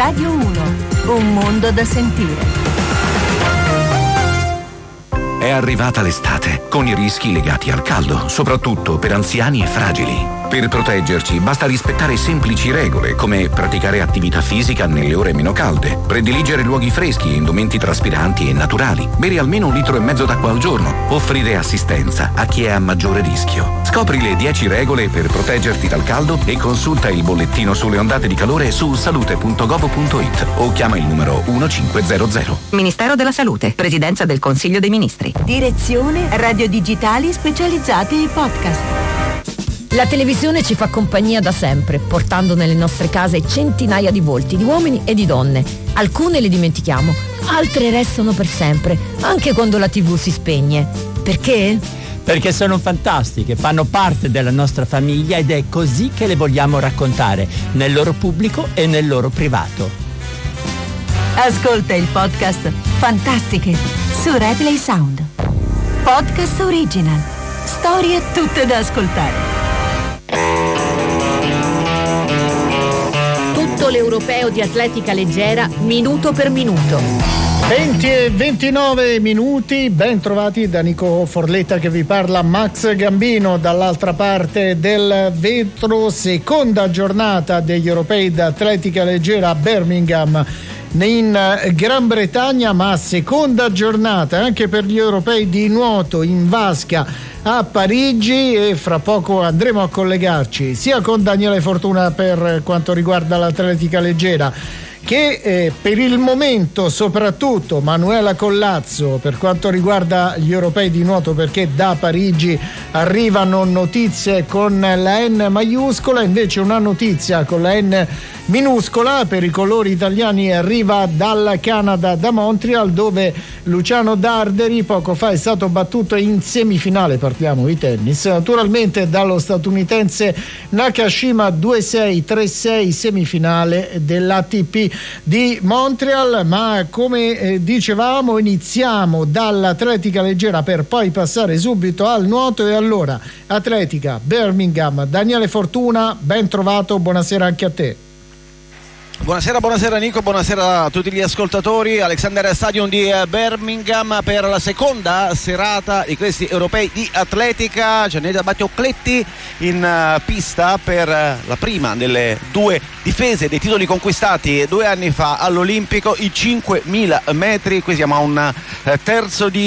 Radio 1, un mondo da sentire. È arrivata l'estate, con i rischi legati al caldo, soprattutto per anziani e fragili. Per proteggerci basta rispettare semplici regole, come praticare attività fisica nelle ore meno calde, prediligere luoghi freschi e indumenti traspiranti e naturali, bere almeno 1,5 litri d'acqua al giorno, offrire assistenza a chi è a maggiore rischio. Scopri le 10 regole per proteggerti dal caldo e consulta il bollettino sulle ondate di calore su salute.gov.it o chiama il numero 1500. Ministero della Salute, Presidenza del Consiglio dei Ministri. Direzione Radio Digitali Specializzate in Podcast. La televisione ci fa compagnia da sempre, portando nelle nostre case centinaia di volti di uomini e di donne. Alcune le dimentichiamo, altre restano per sempre, anche quando la TV si spegne. Perché? Perché sono fantastiche, fanno parte della nostra famiglia ed è così che le vogliamo raccontare, nel loro pubblico e nel loro privato. Ascolta il podcast Fantastiche su Replay Sound. Podcast original. Storie tutte da ascoltare. Tutto l'europeo di atletica leggera, minuto per minuto. 20 e 29 minuti, ben trovati da Nico Forletta che vi parla. Max Gambino dall'altra parte del vetro, seconda giornata degli europei d'atletica leggera a Birmingham in Gran Bretagna, ma seconda giornata anche per gli europei di nuoto in vasca a Parigi, e fra poco andremo a collegarci sia con Daniele Fortuna per quanto riguarda l'atletica leggera che per il momento soprattutto Manuela Collazzo per quanto riguarda gli europei di nuoto, perché da Parigi arrivano notizie con la N maiuscola, invece una notizia con la N minuscola per i colori italiani arriva dal Canada, da Montreal, dove Luciano Darderi poco fa è stato battuto in semifinale, parliamo di tennis, naturalmente dallo statunitense Nakashima 2-6, 3-6, semifinale dell'ATP di Montreal. Ma come dicevamo, iniziamo dall'atletica leggera per poi passare subito al nuoto. E allora, atletica Birmingham, Daniele Fortuna, ben trovato, buonasera anche a te. Buonasera Nico, buonasera a tutti gli ascoltatori. Alexander Stadium di Birmingham per la seconda serata di questi europei di atletica. Gianetta Battiocletti in pista per la prima delle due difese dei titoli conquistati 2 anni fa all'Olimpico, i 5.000 metri. Qui siamo a un terzo di